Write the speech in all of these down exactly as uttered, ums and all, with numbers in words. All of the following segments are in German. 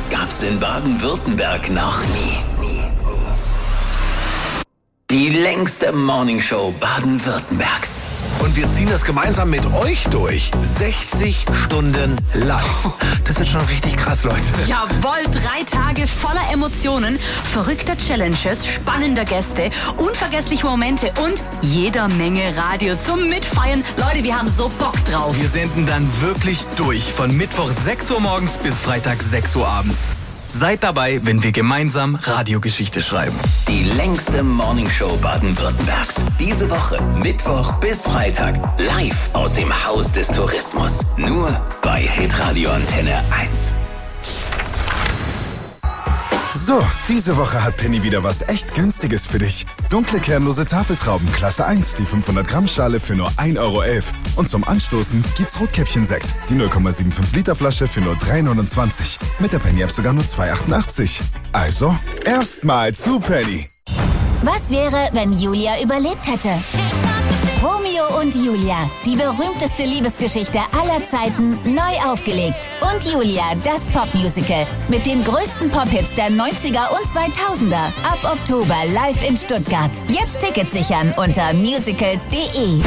gab's in Baden-Württemberg noch nie. Die längste Morningshow Baden-Württembergs. Und wir ziehen das gemeinsam mit euch durch. sechzig Stunden live. Das wird schon richtig krass, Leute. Jawohl, drei Tage voller Emotionen, verrückter Challenges, spannender Gäste, unvergessliche Momente und jeder Menge Radio zum Mitfeiern. Leute, wir haben so Bock drauf. Wir senden dann wirklich durch von Mittwoch sechs Uhr morgens bis Freitag sechs Uhr abends. Seid dabei, wenn wir gemeinsam Radiogeschichte schreiben. Die längste Morningshow Baden-Württembergs. Diese Woche, Mittwoch bis Freitag, live aus dem Haus des Tourismus. Nur bei Hitradio Antenne eins. So, diese Woche hat Penny wieder was echt Günstiges für dich. Dunkle kernlose Tafeltrauben Klasse eins, die fünfhundert Gramm Schale für nur ein Euro elf. Und zum Anstoßen gibt's Rotkäppchen-Sekt, die null Komma fünfundsiebzig Liter Flasche für nur drei neunundzwanzig. Mit der Penny-App sogar nur zwei achtundachtzig. Also, erstmal zu Penny. Was wäre, wenn Julia überlebt hätte? Romeo und Julia, die berühmteste Liebesgeschichte aller Zeiten, neu aufgelegt. Und Julia, das Popmusical. Mit den größten Pop-Hits der neunziger und zweitausender. Ab Oktober live in Stuttgart. Jetzt Tickets sichern unter musicals punkt de.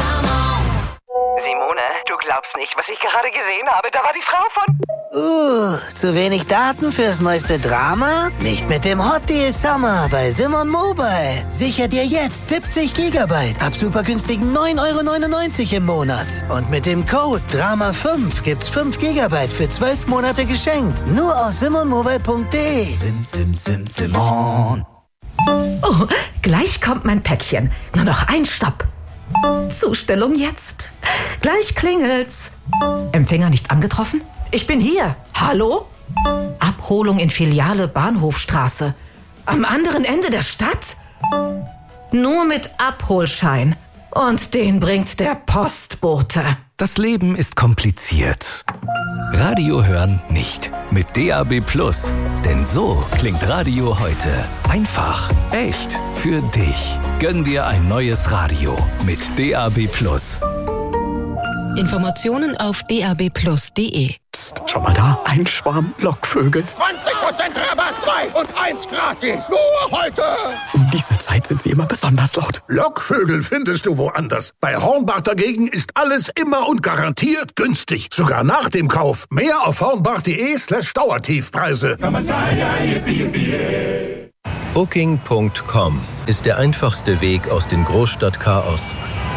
Simone, du glaubst nicht, was ich gerade gesehen habe. Da war die Frau von... Uh, zu wenig Daten fürs neueste Drama? Nicht mit dem Hot Deal Summer bei Simon Mobile. Sicher dir jetzt siebzig Gigabyte ab super günstigen neun Euro neunundneunzig im Monat. Und mit dem Code Drama fünf gibt's fünf Gigabyte für zwölf Monate geschenkt. Nur auf simon mobile punkt de. Sim, sim, sim, Simon. Oh, gleich kommt mein Päckchen. Nur noch ein Stopp. Zustellung jetzt. Gleich klingelt's. Empfänger nicht angetroffen? Ich bin hier. Hallo? Abholung in Filiale Bahnhofstraße. Am anderen Ende der Stadt? Nur mit Abholschein. Und den bringt der Postbote. Das Leben ist kompliziert. Radio hören nicht. Mit D A B Plus. Denn so klingt Radio heute. Einfach, echt, für dich. Gönn dir ein neues Radio mit D A B Plus. Informationen auf d a b plus punkt de. Psst, schau mal da, ein Schwarm Lockvögel. zwanzig Prozent Rabatt, zwei und eins gratis. Nur heute. Um diese Zeit sind sie immer besonders laut. Lockvögel findest du woanders. Bei Hornbach dagegen ist alles immer und garantiert günstig. Sogar nach dem Kauf. Mehr auf hornbach punkt de slash Dauertiefpreise. Booking Punkt com ist der einfachste Weg aus dem Großstadtchaos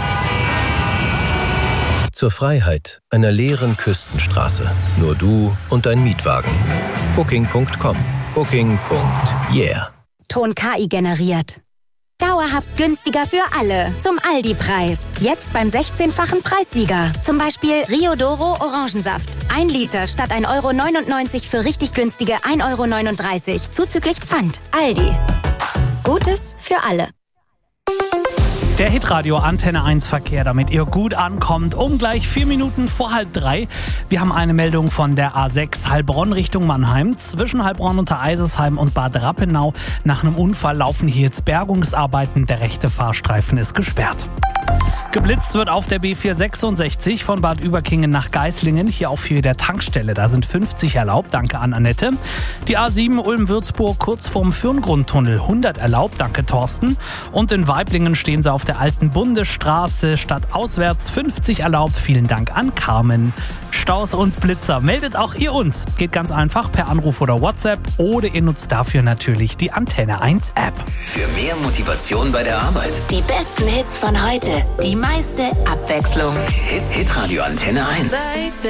zur Freiheit einer leeren Küstenstraße. Nur du und dein Mietwagen. Booking Punkt com. Booking. Yeah. Ton K I generiert. Dauerhaft günstiger für alle. Zum Aldi-Preis. Jetzt beim sechzehnfachen Preissieger. Zum Beispiel Rio Doro Orangensaft. Ein Liter statt ein Euro neunundneunzig für richtig günstige ein Euro neununddreißig. Zuzüglich Pfand. Aldi. Gutes für alle. Der Hitradio Antenne eins Verkehr, damit ihr gut ankommt, um gleich vier Minuten vor halb drei. Wir haben eine Meldung von der A sechs Heilbronn Richtung Mannheim. Zwischen Heilbronn unter Eisesheim und Bad Rappenau. Nach einem Unfall laufen hier jetzt Bergungsarbeiten. Der rechte Fahrstreifen ist gesperrt. Geblitzt wird auf der B vierhundertsechsundsechzig von Bad Überkingen nach Geislingen. Hier auf Höhe der Tankstelle. Da sind fünfzig erlaubt. Danke an Annette. Die A sieben Ulm-Würzburg kurz vorm Fürngrundtunnel. hundert erlaubt. Danke Thorsten. Und in Weiblingen stehen sie auf der alten Bundesstraße. Stadtauswärts fünfzig erlaubt. Vielen Dank an Carmen. Staus und Blitzer. Meldet auch ihr uns. Geht ganz einfach per Anruf oder WhatsApp. Oder ihr nutzt dafür natürlich die Antenne eins App. Für mehr Motivation bei der Arbeit. Die besten Hits von heute. Die meiste Abwechslung. Hit, Hitradio Antenne eins.